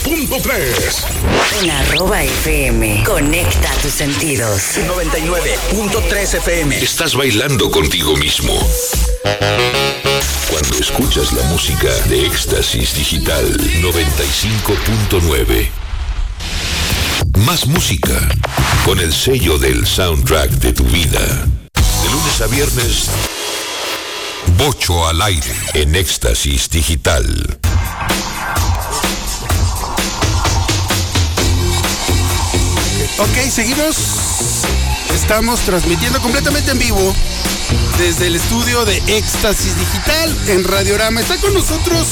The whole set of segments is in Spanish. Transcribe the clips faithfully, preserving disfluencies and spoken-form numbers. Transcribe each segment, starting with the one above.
Punto tres. En arroba F M, conecta tus sentidos. noventa y nueve punto tres F M. Estás bailando contigo mismo. Cuando escuchas la música de Éxtasis Digital noventa y cinco punto nueve. Más música con el sello del soundtrack de tu vida. De lunes a viernes, Bocho al aire en Éxtasis Digital. Ok, seguimos. Estamos transmitiendo completamente en vivo desde el estudio de Éxtasis Digital en Radiorama. Está con nosotros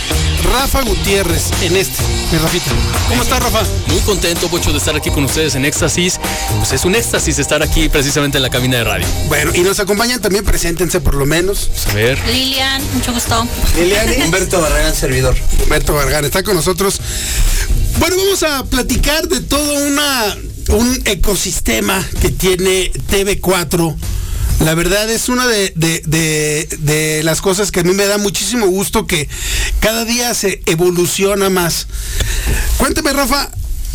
Rafa Gutiérrez en este, mi Rafita. ¿Cómo está, Rafa? Muy contento, Pocho, de estar aquí con ustedes en Éxtasis. Pues es un éxtasis estar aquí precisamente en la cabina de radio. Bueno, y nos acompañan también, preséntense por lo menos. A ver. Lilian, mucho gusto. Lilian. Humberto Barragán, servidor. Humberto Barragán está con nosotros. Bueno, vamos a platicar de todo una un ecosistema que tiene T V cuatro. La verdad es una de, de, de, de las cosas que a mí me da muchísimo gusto, que cada día se evoluciona más. Cuéntame, Rafa,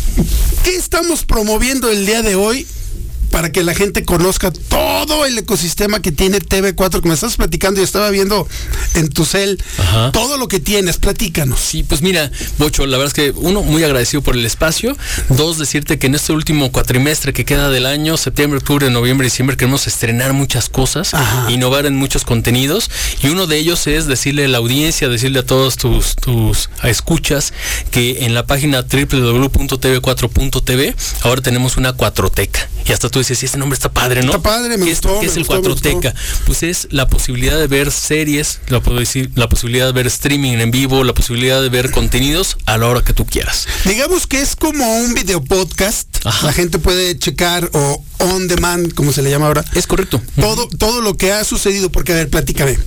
¿qué estamos promoviendo el día de hoy para que la gente conozca todo el ecosistema que tiene T V cuatro? Que me estás platicando y estaba viendo en tu cel. Ajá. Todo lo que tienes, platícanos. Sí, pues mira, Bocho, la verdad es que uno, muy agradecido por el espacio. Dos, decirte que en este último cuatrimestre que queda del año, septiembre, octubre, noviembre, diciembre, queremos estrenar muchas cosas, Ajá. innovar en muchos contenidos, y uno de ellos es decirle a la audiencia, decirle a todos tus, tus escuchas, que en la página doble u doble u doble u punto t v cuatro punto t v ahora tenemos una cuatroteca. Y hasta tú dices, sí, este nombre está padre, ¿no? Está padre, me ¿Qué gustó, es, ¿qué me es el gustó, cuatroteca? Pues es la posibilidad de ver series, la, puedo decir, la posibilidad de ver streaming en vivo, la posibilidad de ver contenidos a la hora que tú quieras. Digamos que es como un video podcast. Ajá. La gente puede checar, o on demand, como se le llama ahora. Es correcto. Todo, uh-huh. todo lo que ha sucedido, porque a ver, platícame.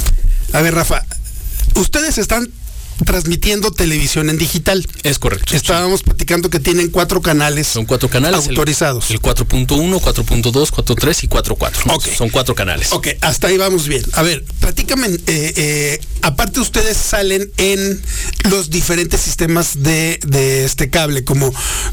A ver, Rafa, ustedes están transmitiendo televisión en digital. Es correcto. Estábamos sí. platicando que tienen cuatro canales. Son cuatro canales autorizados. El, el cuatro punto uno, cuatro punto dos, cuatro punto tres y cuatro punto cuatro. Okay. Son cuatro canales. Ok, hasta ahí vamos bien. A ver, platícame, eh, eh, aparte ustedes salen en los diferentes sistemas de, de este cable, como,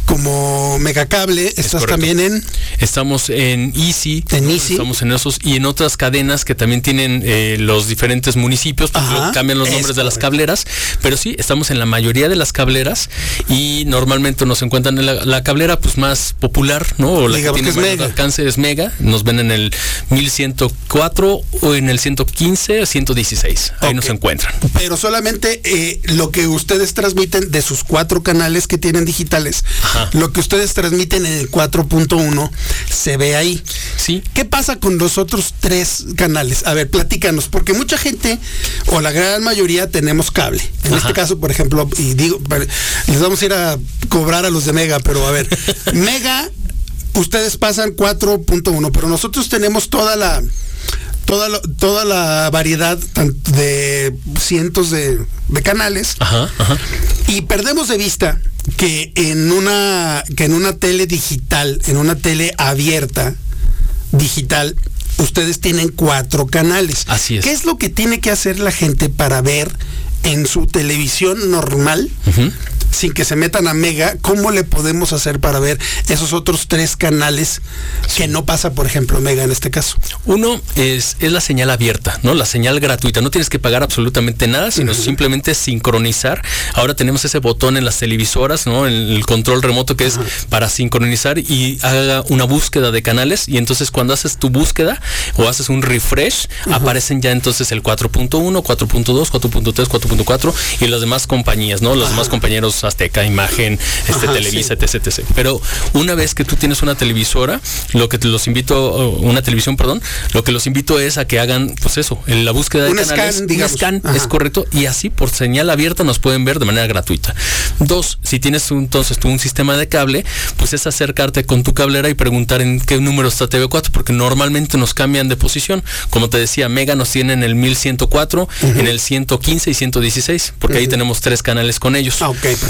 como Megacable. ¿Estás también en? Estamos en Easy. En Easy. Estamos en esos y en otras cadenas que también tienen eh, los diferentes municipios, porque Ajá, cambian los nombres de las cableras. Pero sí, estamos en la mayoría de las cableras, y normalmente nos encuentran en la, la cablera pues más popular, ¿no? O la Diga, que tiene mayor alcance es Mega. Nos ven en el mil ciento cuatro o en el ciento quince o ciento dieciséis. Ahí okay. nos encuentran. Pero solamente eh, lo que ustedes transmiten de sus cuatro canales que tienen digitales, Ajá. lo que ustedes transmiten en el cuatro punto uno se ve ahí. Sí. ¿Qué pasa con los otros tres canales? A ver, platícanos, porque mucha gente, o la gran mayoría, tenemos cable. En Ajá. este caso, por ejemplo, y digo, les vamos a ir a cobrar a los de Mega, pero a ver, Mega, ustedes pasan cuatro punto uno, pero nosotros tenemos toda la toda la, toda la variedad de cientos de, de canales. Ajá, ajá. Y perdemos de vista que en una que en una tele digital, en una tele abierta digital, ustedes tienen cuatro canales. Así es. ¿Qué es lo que tiene que hacer la gente para ver en su televisión normal, uh-huh. sin que se metan a Mega? ¿Cómo le podemos hacer para ver esos otros tres canales sí. que no pasa, por ejemplo, Mega en este caso? Uno es, es la señal abierta, ¿no? La señal gratuita. No tienes que pagar absolutamente nada, sino uh-huh. simplemente sincronizar. Ahora tenemos ese botón en las televisoras, ¿no? En el control remoto que uh-huh. es para sincronizar y haga una búsqueda de canales, y entonces cuando haces tu búsqueda o haces un refresh, uh-huh. aparecen ya entonces el cuatro punto uno, cuatro punto dos, cuatro punto tres, cuatro punto cuatro y las demás compañías, ¿no? Los Ajá. demás compañeros, Azteca, Imagen, este Ajá, Televisa, sí. etc, etc. Pero una vez que tú tienes una televisora, lo que te los invito, una televisión, perdón, lo que los invito es a que hagan, pues eso, en la búsqueda de un canales, scan, digamos. un scan, Ajá. es correcto, y así por señal abierta nos pueden ver de manera gratuita. Dos, si tienes entonces tú un sistema de cable, pues es acercarte con tu cablera y preguntar en qué número está T V cuatro, porque normalmente nos cambian de posición. Como te decía, Mega nos tiene en el mil ciento cuatro, uh-huh. en el ciento quince y ciento dieciséis, porque uh-huh. ahí tenemos tres canales con ellos. Ah, ok, perfecto.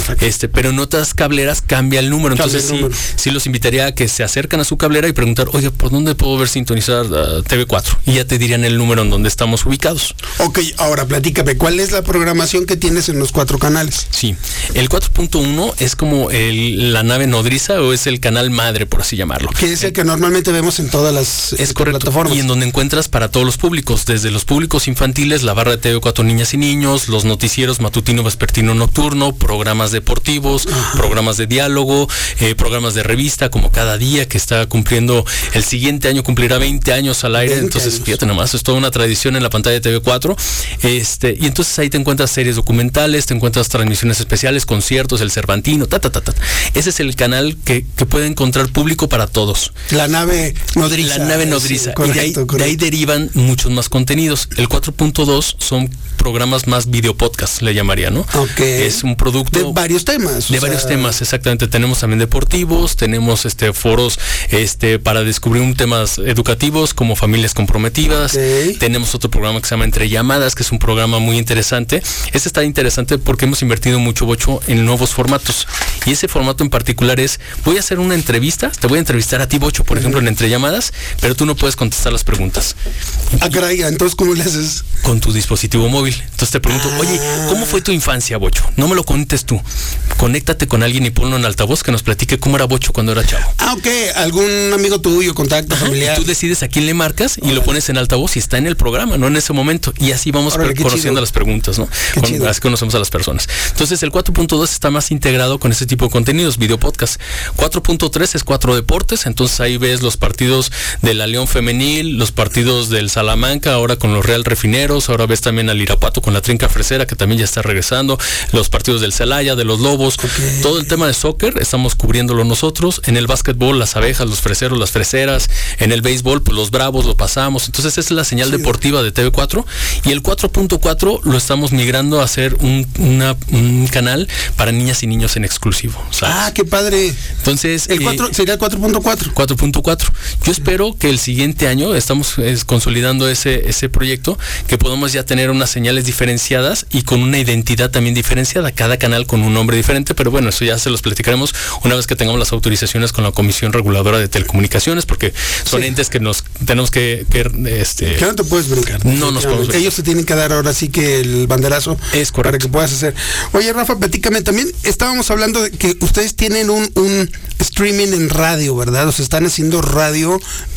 Perfecto. Este, pero en otras cableras cambia el número. Cambia Entonces el sí, número. sí los invitaría a que se acercan a su cablera y preguntar, oye, ¿por dónde puedo ver sintonizar uh, T V cuatro? Y ya te dirían el número en donde estamos ubicados. Ok, ahora platícame, ¿cuál es la programación que tienes en los cuatro canales? Sí, el cuatro punto uno es como el, la nave nodriza o es el canal madre, por así llamarlo. Que es el que normalmente vemos en todas las Es este, correcto, plataformas. y en donde encuentras para todos los públicos, desde los públicos infantiles, la barra de T V cuatro Niñas y Niños, los noticieros matutino, vespertino, nocturno, programas deportivos, Ajá. programas de diálogo, eh, programas de revista, como Cada Día, que está cumpliendo, el siguiente año cumplirá veinte años al aire, entonces años. Fíjate nomás, es toda una tradición en la pantalla de T V cuatro, este, y entonces ahí te encuentras series documentales, te encuentras transmisiones especiales, conciertos, el Cervantino, ta, ta, ta, ta. Ese es el canal que, que puede encontrar público para todos. La nave nodriza. La nave nodriza. Sí, correcto, y de ahí, correcto. de ahí derivan muchos más contenidos. El cuatro punto dos son programas más video podcast, le llamaría, ¿no? Ok. Es un producto de varios temas. De varios sea... temas, exactamente. Tenemos también deportivos, tenemos este foros este para descubrir un temas educativos como familias comprometidas. Okay. Tenemos otro programa que se llama Entre Llamadas, que es un programa muy interesante. Este está interesante porque hemos invertido mucho, Bocho, en nuevos formatos. Y ese formato en particular es, voy a hacer una entrevista, te voy a entrevistar a ti, Bocho, por ejemplo, en Entre Llamadas, pero tú no puedes contestar las preguntas. Ah, caray, entonces, ¿cómo le haces? Con tu dispositivo móvil. Entonces te pregunto, ah. oye, ¿cómo fue tu infancia, Bocho? No me lo cuentes tú. Conéctate con alguien y ponlo en altavoz que nos platique cómo era Bocho cuando era chavo. Ah, ok. Algún amigo tuyo, contacto, Ajá, familiar. Y tú decides a quién le marcas y Órale. Lo pones en altavoz y está en el programa, no en ese momento. Y así vamos Órale, conociendo las preguntas, ¿no? Con, así conocemos a las personas. Entonces el cuatro punto dos está más integrado con ese tipo de contenidos, video podcast. cuatro punto tres es cuatro deportes, entonces ahí ves los partidos de la León Femenil, los partidos del Salamanca, ahora con los Real Refineros, ahora ves también al Irapuato con la Trinca Fresera, que también ya está regresando, los partidos del Celaya, de los Lobos, okay. Todo el tema de soccer estamos cubriéndolo nosotros, en el básquetbol las abejas, los freseros, las freseras, en el béisbol pues los Bravos lo pasamos, entonces esa es la señal sí. deportiva de T V cuatro, y el cuatro punto cuatro lo estamos migrando a hacer un, una, un canal para niñas y niños en exclusivo, ¿sabes? Ah, qué padre. Entonces el cuatro eh, sería el cuatro punto cuatro. cuatro punto cuatro. Yo espero que el siguiente año, estamos es, consolidando ese, ese proyecto, que podamos ya tener unas señales diferenciadas y con una identidad también diferenciada, cada canal con un nombre diferente, pero bueno, eso ya se los platicaremos una vez que tengamos las autorizaciones con la Comisión Reguladora de Telecomunicaciones, porque son sí. entes que nos tenemos que, que este que no te puedes brincar. No nos podemos brincar. Ellos te tienen que dar ahora sí que el banderazo es correcto. Para que puedas hacer. Oye, Rafa, platícame, también estábamos hablando de que ustedes tienen un, un streaming en radio, ¿verdad? O sea, están haciendo radio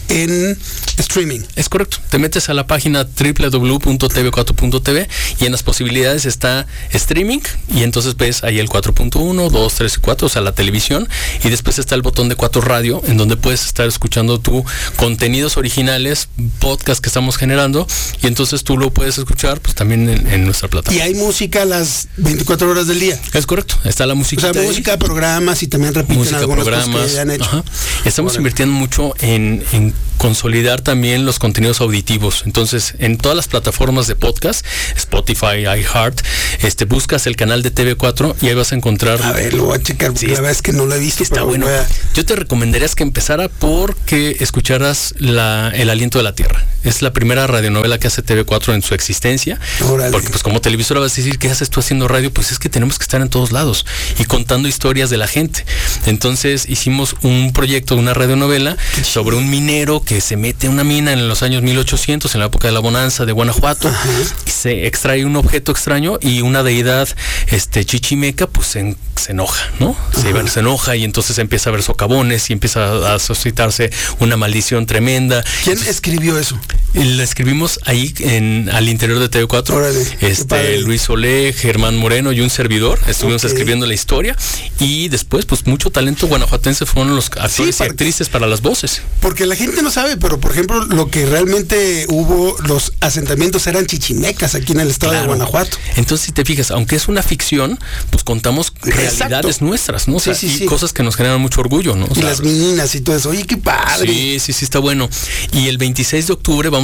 en streaming. Es correcto. Te metes a la página doble u doble u doble u punto t v cuatro punto t v y en las posibilidades está streaming y entonces ves ahí el cuatro punto uno, dos, tres y cuatro, o sea, la televisión, y después está el botón de cuatro radio en donde puedes estar escuchando tu contenidos originales, podcast que estamos generando, y entonces tú lo puedes escuchar pues también en, en nuestra plataforma. Y hay música a las veinticuatro horas del día. Es correcto. Está la música. O sea, música, ahí. Programas y también repiten música, algunas programas, cosas que ya han hecho. Ajá. Estamos Ahora. invirtiendo mucho en, en consolidar también los contenidos auditivos. Entonces, en todas las plataformas de podcast, Spotify, iHeart, este, buscas el canal de T V cuatro y ahí vas a encontrar. A ver, lo voy a checar, porque sí, la verdad es que no lo he visto. Está pero bueno. A... Yo te recomendaría que empezara porque escucharas la, El Aliento de la Tierra. Es la primera radionovela que hace T V cuatro en su existencia. Órale. Porque pues como televisora vas a decir, ¿qué haces tú haciendo radio? Pues es que tenemos que estar en todos lados y contando historias de la gente. Entonces hicimos un proyecto, una radionovela sobre un minero que se mete en una mina en los años mil ochocientos, en la época de la bonanza de Guanajuato. Ajá. Se extrae un objeto extraño y una deidad este, chichimeca pues se, se enoja, ¿no? Se, se enoja y entonces empieza a ver socavones y empieza a suscitarse una maldición tremenda. ¿Quién entonces, escribió eso? La escribimos ahí en, al interior de T V cuatro. Órale, este, Luis Solé, Germán Moreno y un servidor. Estuvimos okay. escribiendo la historia y después, pues mucho talento guanajuatense fueron los actores sí, y actrices para las voces. Porque la gente no sabe, pero por ejemplo, lo que realmente hubo, los asentamientos eran chichimecas aquí en el estado claro. de Guanajuato. Entonces, si te fijas, aunque es una ficción, pues contamos realidades Exacto. nuestras, ¿no? O sea, sí, sí, y sí. cosas que nos generan mucho orgullo, ¿no? O y sea, las minas y todo eso. Oye, qué padre. Sí, sí, sí, está bueno. Y el veintiséis de octubre vamos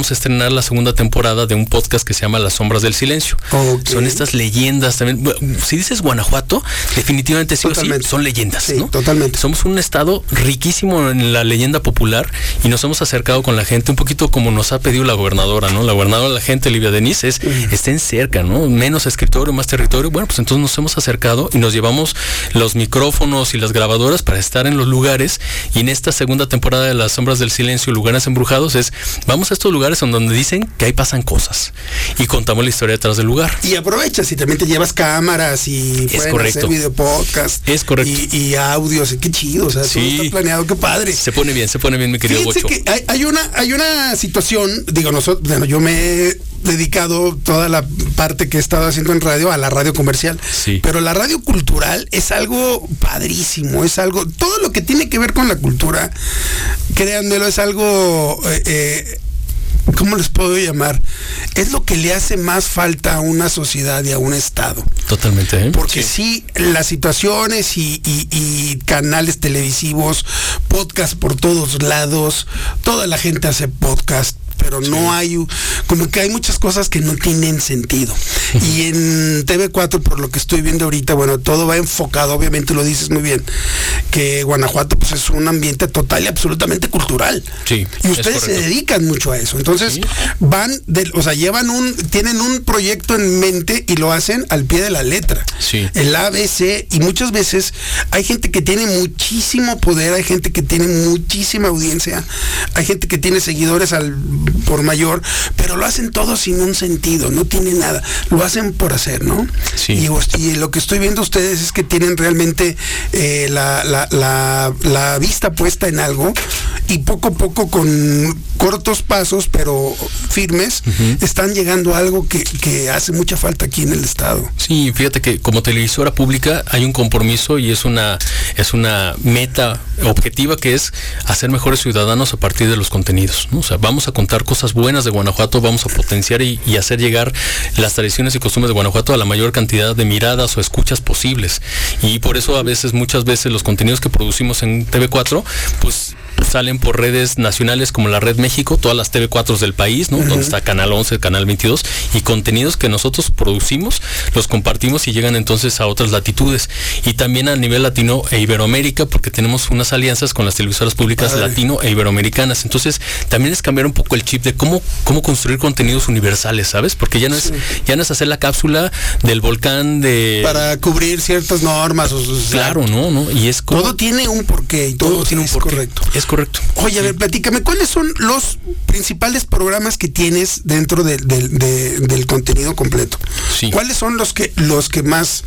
vamos a estrenar la segunda temporada de un podcast que se llama Las Sombras del Silencio. Okay. Son estas leyendas también. Si dices Guanajuato, definitivamente sí o sí son leyendas, sí, ¿no? Totalmente. Somos un estado riquísimo en la leyenda popular y nos hemos acercado con la gente un poquito como nos ha pedido la gobernadora, ¿no? La gobernadora de la gente, Livia Denis, es uh-huh. estén cerca, ¿no? Menos escritorio, más territorio. Bueno, pues entonces nos hemos acercado y nos llevamos los micrófonos y las grabadoras para estar en los lugares. Y en esta segunda temporada de Las Sombras del Silencio, Lugares Embrujados, es vamos a estos lugares en donde dicen que ahí pasan cosas y contamos la historia detrás del lugar. Y aprovechas y también te llevas cámaras y es correcto. hacer video podcast. Es correcto. Y, y audios, qué chido, o sea, sí. todo está planeado, qué padre. Se pone bien, se pone bien, mi querido Fíjense Bocho. que hay, hay una, hay una situación, digo, nosotros, bueno, yo me he dedicado toda la parte que he estado haciendo en radio a la radio comercial, sí. pero la radio cultural es algo padrísimo, es algo, todo lo que tiene que ver con la cultura, créanmelo, es algo eh, eh, ¿cómo les puedo llamar? Es lo que le hace más falta a una sociedad y a un estado. Totalmente, ¿eh? Porque sí, sí las situaciones y, y, y canales televisivos, podcast por todos lados, toda la gente hace podcast, pero sí. no hay, como que hay muchas cosas que no tienen sentido. Uh-huh. Y en T V cuatro, por lo que estoy viendo ahorita, bueno, todo va enfocado, obviamente lo dices muy bien, que Guanajuato pues es un ambiente total y absolutamente cultural. Sí. Y ustedes se dedican mucho a eso. Entonces, sí. van, de, o sea, llevan un, tienen un proyecto en mente y lo hacen al pie de la letra. Sí. El A B C, y muchas veces hay gente que tiene muchísimo poder, hay gente que tiene muchísima audiencia, hay gente que tiene seguidores al por mayor, pero lo hacen todo sin un sentido, no tiene nada, lo hacen por hacer, ¿no? Sí. Y, y lo que estoy viendo ustedes es que tienen realmente eh, la, la, la, la vista puesta en algo y poco a poco con cortos pasos, pero firmes, uh-huh. están llegando a algo que, que hace mucha falta aquí en el estado. Sí, fíjate que como televisora pública hay un compromiso y es una, es una meta objetiva que es hacer mejores ciudadanos a partir de los contenidos, ¿no? O sea, vamos a contar cosas buenas de Guanajuato, vamos a potenciar y, y hacer llegar las tradiciones y costumbres de Guanajuato a la mayor cantidad de miradas o escuchas posibles. Y por eso a veces, muchas veces, los contenidos que producimos en T V cuatro, pues salen por redes nacionales como la Red México, todas las T V cuatro del país, ¿no? Uh-huh. Donde está Canal once, Canal veintidós, y contenidos que nosotros producimos, los compartimos y llegan entonces a otras latitudes. Y también a nivel latino e iberoamérica, porque tenemos unas alianzas con las televisoras públicas Ay. latino e iberoamericanas. Entonces, también es cambiar un poco el chip de cómo, cómo construir contenidos universales, ¿sabes? Porque ya no es, sí. ya no es hacer la cápsula del volcán de... para cubrir ciertas normas. O sea, claro, ¿no? ¿no? Y es como... todo tiene un porqué y todo, todo tiene un porqué. Correcto. Es correcto. Oye, a ver, platícame, ¿cuáles son los principales programas que tienes dentro de, de, de, del contenido completo? Sí. ¿Cuáles son los que los que más,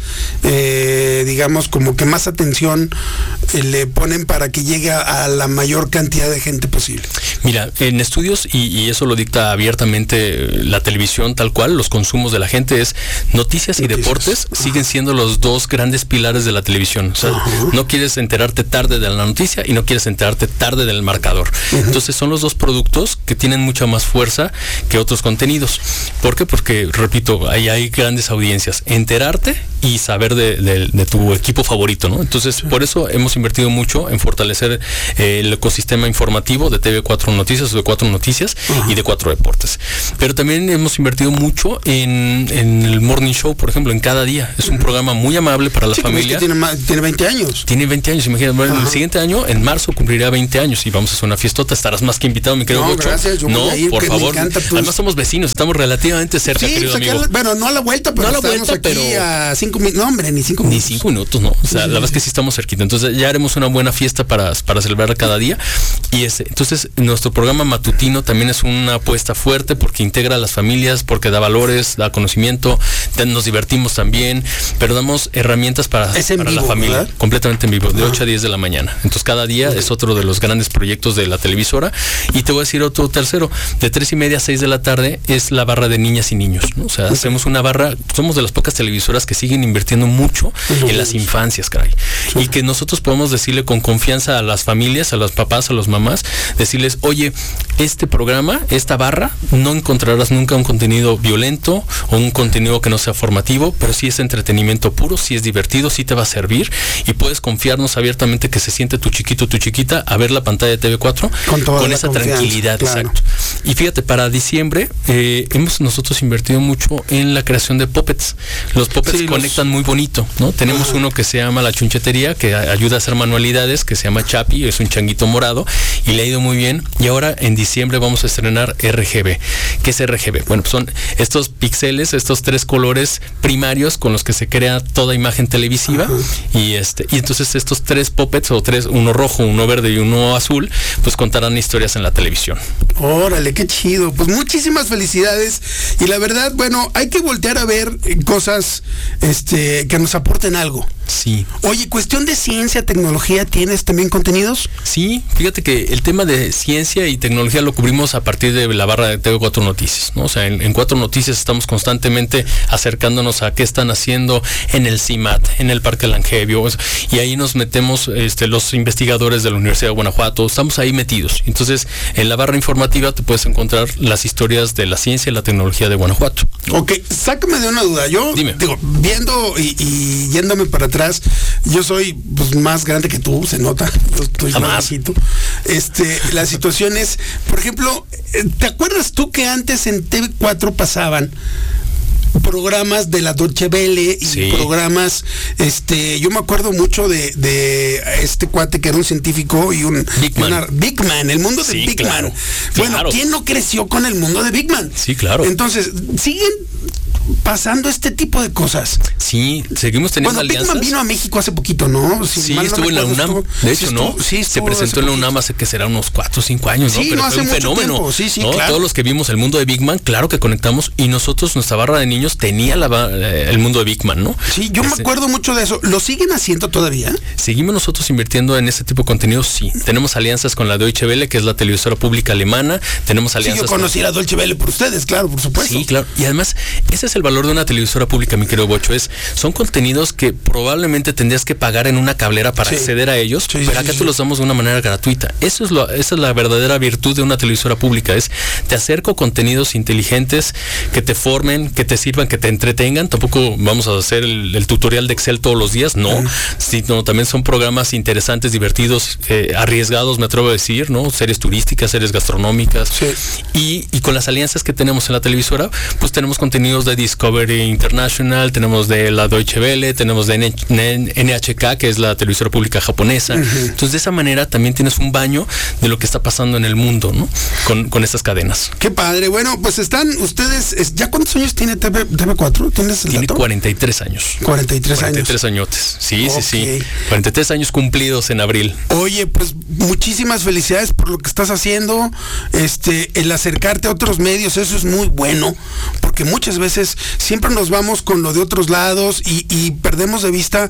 eh, digamos, como que más atención eh, le ponen para que llegue a, a la mayor cantidad de gente posible? Mira, en estudios, y, y eso lo dicta abiertamente la televisión tal cual, los consumos de la gente es noticias, noticias. y deportes Ajá. siguen siendo los dos grandes pilares de la televisión. O sea, Ajá. no quieres enterarte tarde de la noticia y no quieres enterarte tarde del marcador. Uh-huh. Entonces son los dos productos que tienen mucha más fuerza que otros contenidos. ¿Por qué? Porque, repito, ahí hay grandes audiencias. Enterarte y saber de, de, de tu equipo favorito, ¿no? Entonces, por eso hemos invertido mucho en fortalecer eh, el ecosistema informativo de T V cuatro Noticias, de cuatro Noticias uh-huh. y de cuatro Deportes. Pero también hemos invertido mucho en, en el Morning Show, por ejemplo, en Cada Día. Es un programa muy amable para la sí, familia. Tiene, tiene veinte años. Tiene veinte años, imagínate. Bueno, el siguiente año, en marzo, cumplirá veinte años y vamos a hacer una fiestota. Estarás más que invitado, mi querido No, Bocho. gracias. Yo no, ir, por favor. Encanta, pues. Además somos vecinos, estamos relativamente cerca, sí, querido pues amigo. La, bueno, no a la vuelta, pero no a la estamos vuelta, aquí pero a cinco minutos. No, hombre, ni cinco minutos. Ni cinco minutos, no. O sea, sí. la verdad es que sí estamos cerquita. Entonces ya haremos una buena fiesta para, para celebrar Cada Día. Y ese, entonces nuestro programa matutino también es una apuesta fuerte porque integra a las familias, porque da valores, da conocimiento, nos divertimos también, pero damos herramientas para, para vivo, la familia, ¿verdad? Completamente en vivo, de ocho a diez de la mañana. Entonces Cada Día uh-huh. es otro de los grandes proyectos de la televisora. Y te voy a decir otro tercero, de tres y media a seis de la tarde es la barra de niñas y niños, ¿no? O sea, uh-huh. hacemos una barra, somos de las pocas televisoras que siguen invirtiendo mucho uh-huh. en las infancias, caray. Uh-huh. Y que nosotros podemos decirle con confianza a las familias, a los papás, a las mamás, decirles, oye, este programa, esta barra, no encontrarás nunca un contenido violento o un contenido que no sea formativo, pero sí es entretenimiento puro, sí es divertido, sí te va a servir y puedes confiarnos abiertamente que se siente tu chiquito, tu chiquita a ver la pantalla de T V cuatro con, toda con la esa confianza, tranquilidad, claro. exacto. Y fíjate, para diciembre eh, hemos nosotros invertido mucho en la creación de puppets. Los puppets Sí, conectan los... muy bonito, ¿no? Tenemos Ajá. uno que se llama La Chunchetería, que a- ayuda a hacer manualidades, que se llama Chapi, es un changuito morado, y le ha ido muy bien. Y ahora en diciembre vamos a estrenar R G B. ¿Qué es R G B? Bueno, pues son estos píxeles, estos tres colores primarios con los que se crea toda imagen televisiva. Ajá. Y este y entonces estos tres puppets, o tres, uno rojo, uno verde y uno azul, pues contarán historias en la televisión. Órale, qué chido. Pues muchísimas felicidades. Y la verdad, bueno, hay que voltear a ver cosas este, que nos aporten algo. Sí. Oye, cuestión de ciencia, tecnología, ¿tienes también contenidos? Sí, fíjate que el tema de ciencia y tecnología lo cubrimos a partir de la barra de T V cuatro Noticias, ¿no? O sea, en, en Cuatro Noticias estamos constantemente acercándonos a qué están haciendo en el CIMAT, en el Parque Langevio, y ahí nos metemos este, los investigadores de la Universidad de Guanajuato, estamos ahí metidos. Entonces, en la barra informativa te puedes encontrar las historias de la ciencia y la tecnología de Guanajuato. Ok, sácame de una duda. Yo, Dime. digo, viendo y, y yéndome para atrás, yo soy pues, más grande que tú, se nota. Yo estoy Jamás. más bajito. Este, la situación es, por ejemplo, ¿te acuerdas tú que antes en T V cuatro pasaban programas de la Deutsche Welle y Sí. programas, este, yo me acuerdo mucho de, de este cuate que era un científico y un Big Man. una- Big Man, el mundo de Sí, Big claro, Man. Bueno, claro. ¿quién no creció con el mundo de Big Man? Sí, claro. Entonces, siguen pasando este tipo de cosas. Sí, seguimos teniendo Bueno, Big alianzas. Man vino a México hace poquito, ¿no? Si Sí, mal no estuvo en la recuerdo, UNAM. estuvo- De sí hecho, ¿no? estuvo- sí, Se estuvo presentó hace en la poquito. UNAM hace que será unos cuatro o cinco años, ¿no? Sí, Pero no, fue hace un mucho fenómeno. tiempo. Sí, sí, ¿no? claro. Todos los que vimos el mundo de Big Man, claro que conectamos, y nosotros, nuestra barra de niños, tenía la, ba- eh, el mundo de Big Man, ¿no? Sí, yo me Este, acuerdo mucho de eso. ¿Lo siguen haciendo todavía? Seguimos nosotros invirtiendo en este tipo de contenidos, sí. Tenemos alianzas con la Deutsche Welle, que es la televisora pública alemana. Tenemos Sí, alianzas yo conocí con... a Deutsche Welle por ustedes, claro, por supuesto. Sí, claro. Y además, ese es el valor de una televisora pública, mi querido Bocho. Es, son contenidos que probablemente tendrías que pagar en una cablera para Sí. acceder a ellos, Sí, sí, pero acá sí, te sí. los damos de una manera gratuita. Eso es lo, esa es la verdadera virtud de una televisora pública. Es, te acerco contenidos inteligentes que te formen, que te sirvan, que te entretengan. Tampoco vamos a hacer el, el tutorial de Excel todos los días, no. Uh-huh. Sino también son programas interesantes, divertidos, eh, arriesgados, me atrevo a decir, ¿no? Series turísticas, series gastronómicas. Sí. Y, y con las alianzas que tenemos en la televisora, pues tenemos contenidos de Discovery International, tenemos de la Deutsche Welle, tenemos de N H K, que es la televisora pública japonesa. Uh-huh. Entonces, de esa manera también tienes un baño de lo que está pasando en el mundo, ¿no? Con, con estas cadenas. Qué padre. Bueno, pues están ustedes, es, ¿ya cuántos años tiene T V cuatro? ¿Tienes el Tiene dato? cuarenta y tres años. cuarenta y tres cuarenta y tres años. añotes. Sí, Okay. sí, sí. cuarenta y tres años cumplidos en abril. Oye, pues muchísimas felicidades por lo que estás haciendo. Este, el acercarte a otros medios, eso es muy bueno, porque muchas veces siempre nos vamos con lo de otros lados y, y perdemos de vista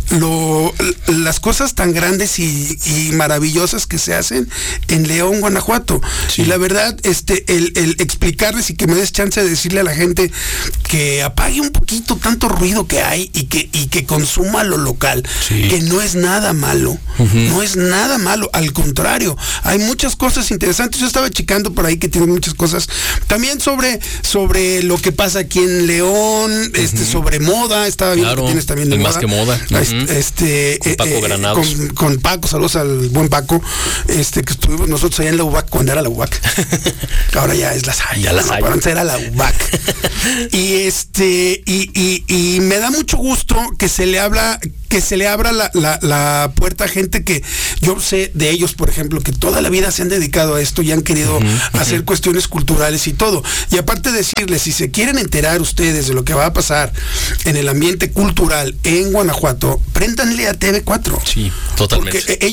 lo, las cosas tan grandes y, y maravillosas que se hacen en León, Guanajuato. Sí. Y la verdad, este, el, el explicarles y que me des chance de decirle a la gente que apague un poquito tanto ruido que hay y que, y que consuma lo local, sí. Que no es nada malo, uh-huh. No es nada malo, al contrario, hay muchas cosas interesantes. Yo estaba checando por ahí que tiene muchas cosas también sobre, sobre lo que pasa aquí en León, uh-huh. este, sobre moda, estaba viendo claro, que tienes también de el moda. Más que moda. Uh-huh. Este, con Paco eh, Granados. Con, con Paco, saludos al buen Paco, este, que estuvimos nosotros allá en la U B A C cuando era la U B A C. Ahora ya es la Salle. Ya la no, Salle. Antes era la U B A C. y este, y, y, y me da mucho gusto que se le habla, que se le abra la, la, la puerta a gente que yo sé de ellos, por ejemplo, que toda la vida se han dedicado a esto y han querido uh-huh, hacer uh-huh. cuestiones culturales y todo. Y aparte decirles, si se quieren enterar ustedes de lo que va a pasar en el ambiente cultural en Guanajuato, préndanle a T V cuatro. Sí, totalmente. Porque